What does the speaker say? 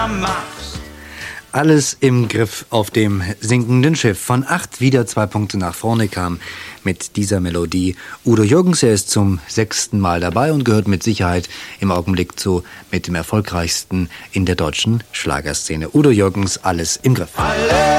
Alles im Griff auf dem sinkenden Schiff. Von 8 wieder 2 Punkte nach vorne kam mit dieser Melodie Udo Jürgens. Er ist zum 6. Mal dabei und gehört mit Sicherheit im Augenblick mit dem erfolgreichsten in der deutschen Schlagerszene. Udo Jürgens, Alles im Griff.